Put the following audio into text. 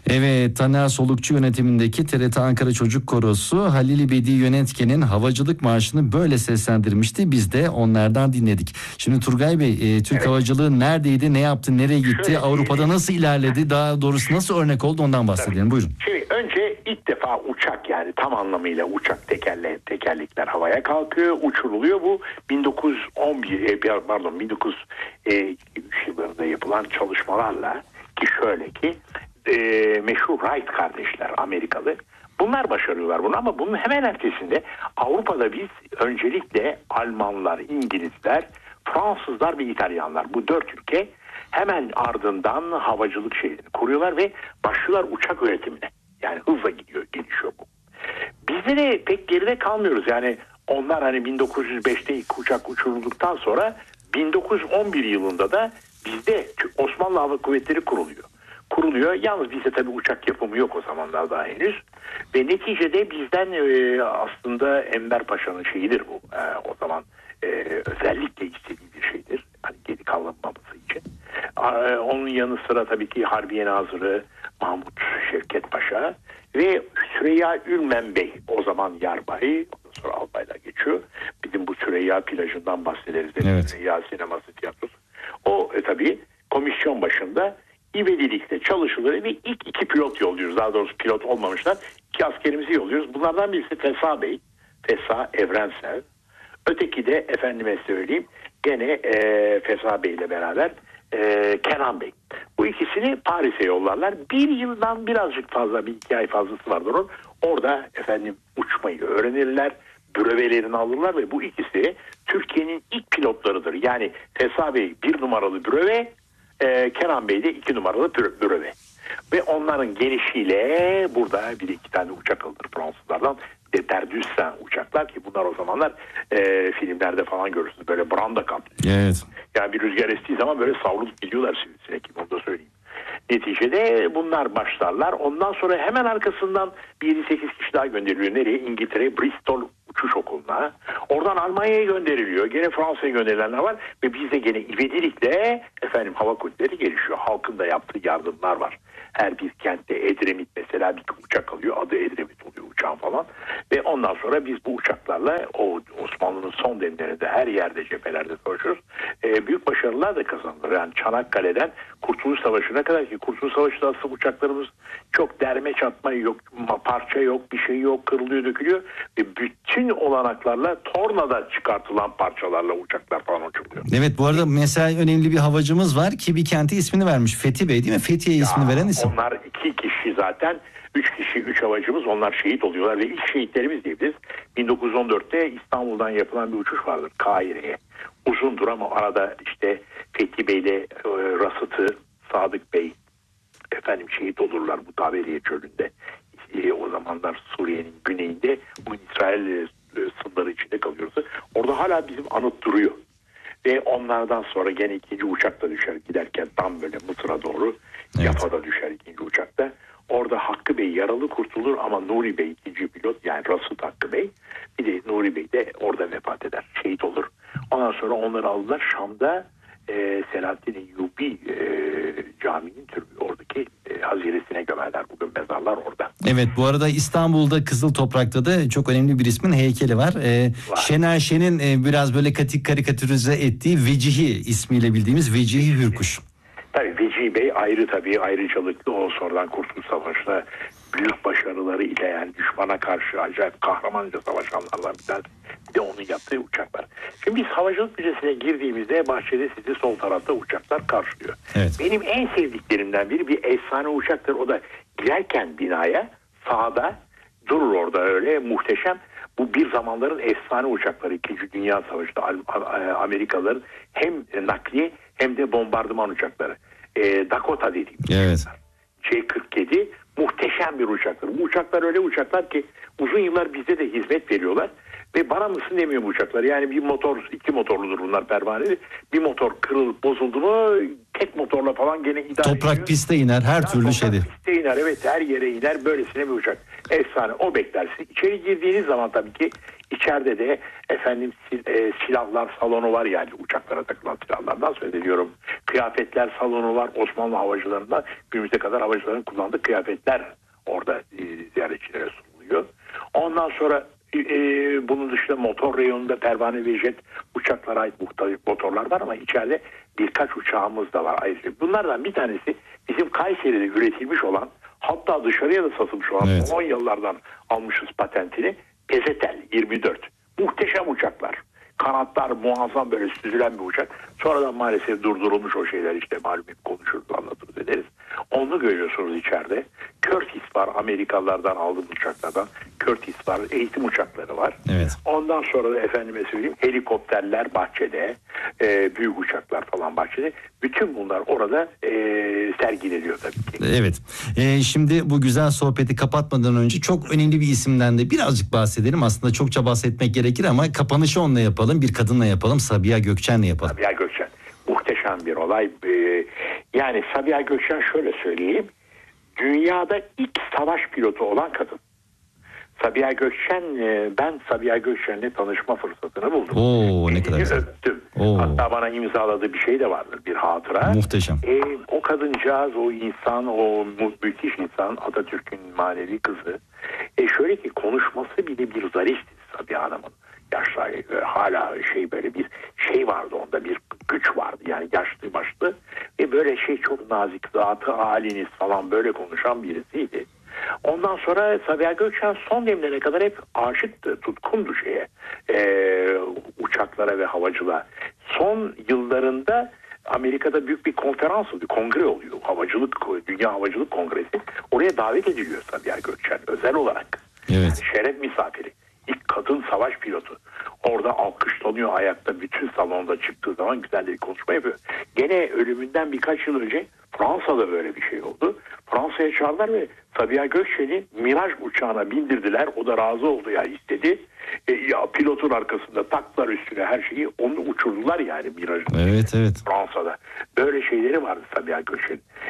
Evet, Taner Solukçu yönetimindeki TRT Ankara Çocuk Korosu Halil Bedi Yönetken'in havacılık marşını böyle seslendirmişti. Biz de onlardan dinledik. Şimdi Turgay Bey, Türk havacılığı neredeydi, ne yaptı, nereye gitti, Şöyle, Avrupa'da nasıl ilerledi, daha doğrusu nasıl örnek oldu, ondan bahsedelim. Buyurun. Şimdi önce ilk defa uçak, yani tam anlamıyla uçak tekerlekler havaya kalkıyor, uçuruluyor. Bu 1911 yıllarında yapılan çalışmalarla, ki şöyle ki meşhur Wright kardeşler, Amerikalı, bunlar başarıyorlar bunu, ama bunun hemen ertesinde Avrupa'da biz öncelikle Almanlar, İngilizler, Fransızlar ve İtalyanlar, bu 4 ülke hemen ardından havacılık şeyini kuruyorlar ve başlıyorlar uçak üretimine. Yani hızla gelişiyor bu. Bizde de pek geride kalmıyoruz. Yani onlar hani 1905'te ilk uçak uçurulduktan sonra 1911 yılında da bizde Osmanlı Hava Kuvvetleri kuruluyor. Yalnız bizde tabii uçak yapımı yok o zamanlar daha henüz. Ve neticede bizden aslında Enver Paşa'nın şeyidir bu. O zaman özellikle istediği bir şeydir. Hani geri kalınmaması için. Onun yanı sıra tabii ki Harbiye Nazırı Mahmut Şevket Paşa ve Süreyya Ülmen Bey, o zaman yarbay, ondan sonra albaylar geçiyor. Bizim bu Süreyya plajından bahsederiz. Evet. Süreyya sineması, tiyatrosu. O tabii komisyon başında ivedilikle çalışılır ve ilk 2 pilot yolluyoruz. Daha doğrusu pilot olmamışlar. 2 askerimizi yolluyoruz. Bunlardan birisi Fesa Bey. Fesa Evrensel. Öteki de efendime söyleyeyim gene Fesa Bey ile beraber Kenan Bey. Bu ikisini Paris'e yollarlar. 1 yıldan birazcık fazla, bir 2 ay fazlası vardır onun. Orada efendim uçmayı öğrenirler. Brevelerini alırlar ve bu ikisi Türkiye'nin ilk pilotlarıdır. Yani Fesa Bey 1 numaralı breve, Kenan Bey de 2 numaralı breve. Ve onların gelişiyle burada bir 2 tane uçak alınır Fransızlardan. Derdüssen uçaklar, ki bunlar o zamanlar filmlerde falan görürsünüz. Böyle branda kaplıyor. Evet. Yani bir rüzgar estiği zaman böyle savrulup gidiyorlar sürekli, onu da söyleyeyim. Neticede bunlar başlarlar. Ondan sonra hemen arkasından 7-8 kişi daha gönderiliyor. Nereye? İngiltere, Bristol Uçuş Okulu'na. Oradan Almanya'ya gönderiliyor. Gene Fransa'ya gönderilenler var. Ve bizde gene ivedilikle hava kuvvetleri gelişiyor. Halkın da yaptığı yardımlar var. Her bir kentte Edremit mesela bir uçak alıyor. Adı Edremit oluyor uçağın falan. Ve ondan sonra biz bu uçaklarla o Osmanlı'nın son demlerinde her yerde, cephelerde savaşıyoruz. Büyük başarılar da kazanılır. Yani Çanakkale'den Kurtuluş Savaşı'na kadar, ki Kurtuluş Savaşı'da aslında uçaklarımız çok derme çatma yok, parça yok, bir şey yok, kırılıyor, dökülüyor. Ve bütün olanaklarla tornada çıkartılan parçalarla uçaklar falan uçuluyor. Evet, bu arada mesela önemli bir havacımız var ki bir kente ismini vermiş. Fethi Bey değil mi? Fethiye ismini veren isim. Onlar 2 kişi zaten. 3 kişi, 3 havacımız, onlar şehit oluyorlar ve ilk şehitlerimiz diyebiliriz. 1914'te İstanbul'dan yapılan bir uçuş vardır Kahire'ye. Uzundur ama arada işte Fethi Bey ile Rasıt'ı Sadık Bey şehit olurlar bu Taberiye çölünde. O zamanlar Suriye'nin güneyinde, bu İsrail sınırları içinde kalıyoruz. Orada hala bizim anıt duruyor. Ve onlardan sonra gene 2. uçak da düşer giderken tam böyle Mısır'a doğru. Evet. Yafa'da düşer 2. uçakta. Orada Hakkı Bey yaralı kurtulur ama Nuri Bey 2. pilot, yani Rasut Hakkı Bey, bir de Nuri Bey de orada vefat eder. Şehit olur. Ondan sonra onları aldılar Şam'da Selahaddin Eyyubi caminin oradaki haziresine gömerler. Bugün mezarlar orada. Evet, bu arada İstanbul'da Kızıl Toprak'ta da çok önemli bir ismin heykeli var. Şener Şen'in biraz böyle karikatürize ettiği Vecihi ismiyle bildiğimiz Vecihi Hürkuş. Tabii Vecihi Bey ayrıcalıklı, o sonradan Kurtuluş Savaşı'na büyük başarıları ile, yani düşmana karşı acayip kahramanca savaşanlardan bir de onun yaptığı uçaklar. Şimdi biz Havacılık Müzesi'ne girdiğimizde bahçede sizi sol tarafta uçaklar karşılıyor. Evet. Benim en sevdiklerimden biri bir efsane uçaktır. O da girerken binaya sağda durur, orada öyle muhteşem. Bu bir zamanların efsane uçakları. 2. Dünya Savaşı'nda Amerikalıların hem nakliye hem de bombardıman uçakları. Dakota dediğimiz evet. C-47 muhteşem bir uçaktır. Bu uçaklar öyle uçaklar ki uzun yıllar bizde de hizmet veriyorlar. Ve bana mısın demiyor bu uçaklar. Yani bir motor, 2 motorludur bunlar pervaneli. Bir motor kırılıp bozuldu mu tek motorla falan gene idare ediyor. Toprak piste iner, her türlü şeyde. Piste iner, evet, her yere iner, böylesine bir uçak. Efsane, o beklersin. İçeri girdiğiniz zaman tabii ki içeride de efendim silahlar salonu var, yani uçaklara takılan silahlardan söz ediyorum. Kıyafetler salonu var. Osmanlı havacılarından günümüze kadar havacıların kullandığı kıyafetler orada ziyaretçilere sunuluyor. Ondan sonra bunun dışında motor reyonunda pervane ve jet uçaklara ait muhtelif motorlar var ama içeride birkaç uçağımız da var ayrıca. Bunlardan bir tanesi bizim Kayseri'de üretilmiş olan, hatta dışarıya da satılmış olan, evet, 10 yıllardan almışız patentini, Pezetel 24. Muhteşem uçaklar. Kanatlar muazzam, böyle süzülen bir uçak. Sonradan maalesef durdurulmuş o şeyler, işte malum, hep konuşuruz, anlatırız, ederiz. Onu görüyorsunuz içeride. Curtiss var, Amerikalılardan aldığımız uçaklardan. Curtiss var, eğitim uçakları var. evet. Ondan sonra da efendime söyleyeyim helikopterler bahçede, büyük uçaklar falan bahçede. Bütün bunlar orada sergileniyor tabii ki. Evet. Şimdi bu güzel sohbeti kapatmadan önce çok önemli bir isimden de birazcık bahsedelim. Aslında çokça bahsetmek gerekir ama kapanışı onunla yapalım. Bir kadınla yapalım. Sabiha Gökçen'le yapalım. Sabiha Gökçen. Muhteşem bir olay. Yani Sabiha Gökçen, şöyle söyleyeyim. Dünyada ilk savaş pilotu olan kadın. Sabiha Gökçen, ben Sabiha Gökçen'le tanışma fırsatını buldum. Oo, ne kadar güzel. Öptüm. Oo. Hatta bana imzaladığı bir şey de vardır, bir hatıra. Muhteşem. O kadıncağız, o insan, o müthiş insan, Atatürk'ün manevi kızı. Şöyle ki, konuşması bile bir zarifti Sabiha Hanım'ın. Yaşlar hala böyle bir şey vardı onda, bir güç vardı, yani yaşlı başlı ve böyle çok nazik, zatı haliniz falan, böyle konuşan birisiydi. Ondan sonra Sabiha Gökçen son demlerine kadar hep aşıktı, tutkundu uçaklara ve havacılığa. Son yıllarında Amerika'da büyük bir konferans oluyor, kongre oluyor. Dünya Havacılık Kongresi. Oraya davet ediliyor Sabiha Gökçen özel olarak. Evet. Yani şeref misafiri. İlk kadın savaş pilotu. Orada alkışlanıyor ayakta, bütün salonda çıktığı zaman güzel bir konuşma yapıyor. Gene ölümünden birkaç yıl önce Fransa'da böyle bir şey oldu. Fransa'ya çağırdılar ve Sabiha Gökçen'i Miraj uçağına bindirdiler. O da razı oldu, yani istedi. Pilotun arkasında taktılar üstüne her şeyi. Onu uçurdular yani Miraj'ın. Evet, evet. Fransa'da. Böyle şeyleri vardı Sabiha Gökçen'in.